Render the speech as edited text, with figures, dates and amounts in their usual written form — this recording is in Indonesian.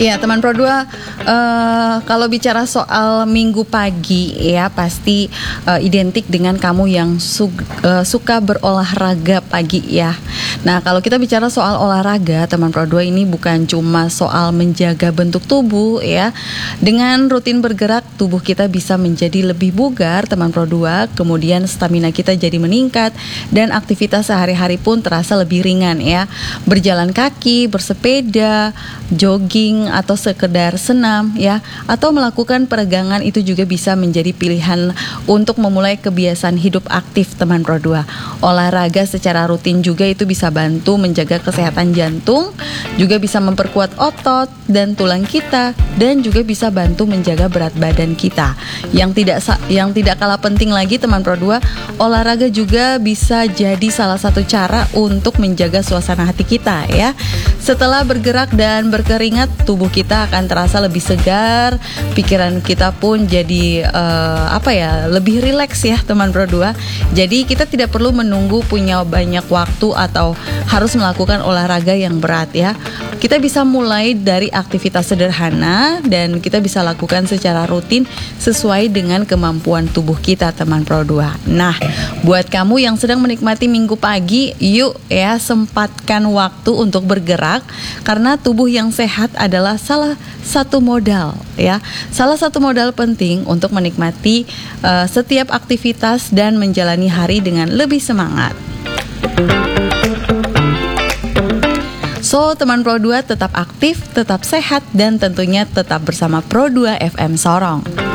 Iya, teman Pro 2, kalau bicara soal minggu pagi ya pasti identik dengan kamu yang suka berolahraga pagi ya. Nah, kalau kita bicara soal olahraga, teman Pro 2, ini bukan cuma soal menjaga bentuk tubuh ya. Dengan rutin bergerak, tubuh kita bisa menjadi lebih bugar, teman Pro 2, kemudian stamina kita jadi meningkat dan aktivitas sehari-hari pun terasa lebih ringan ya. Berjalan kaki, bersepeda, jogging atau sekedar senam ya, atau melakukan peregangan itu juga bisa menjadi pilihan untuk memulai kebiasaan hidup aktif, teman Pro 2. Olahraga secara rutin juga itu bisa bantu menjaga kesehatan jantung, juga bisa memperkuat otot dan tulang kita, dan juga bisa bantu menjaga berat badan kita. Yang tidak kalah penting lagi, teman Pro 2, olahraga juga bisa jadi salah satu cara untuk menjaga suasana hati kita ya. Setelah bergerak dan berkeringat, tubuh kita akan terasa lebih segar, pikiran kita pun jadi lebih rileks ya, teman Pro 2. Jadi kita tidak perlu menunggu punya banyak waktu atau harus melakukan olahraga yang berat ya. Kita bisa mulai dari aktivitas sederhana dan kita bisa lakukan secara rutin sesuai dengan kemampuan tubuh kita, teman Pro 2. Nah, buat kamu yang sedang menikmati minggu pagi, yuk ya sempatkan waktu untuk bergerak, karena tubuh yang sehat adalah salah satu modal ya. Salah satu modal penting untuk menikmati setiap aktivitas dan menjalani hari dengan lebih semangat. So, teman Pro 2, tetap aktif, tetap sehat, dan tentunya tetap bersama Pro 2 FM Sorong.